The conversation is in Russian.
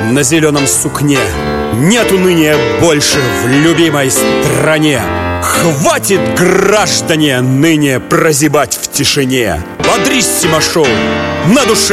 на зеленом сукне. Нет уныния больше в любимой стране. Хватит, граждане, ныне прозябать в тишине. Бодриссимо шоу, на душе